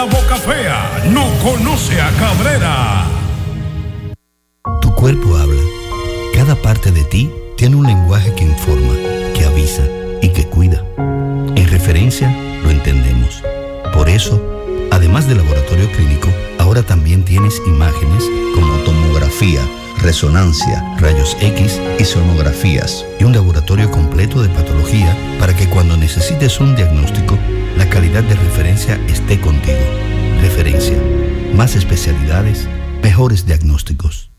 La boca fea no conoce a Cabrera. Tu cuerpo habla. Cada parte de ti tiene un lenguaje que informa, que avisa y que cuida. En Referencia lo entendemos. Por eso, además del laboratorio clínico, ahora también tienes imágenes como tomografía, resonancia, rayos X y sonografías, y un laboratorio completo de patología para que cuando necesites un diagnóstico, la calidad de Referencia esté contigo. Referencia. Más especialidades, mejores diagnósticos.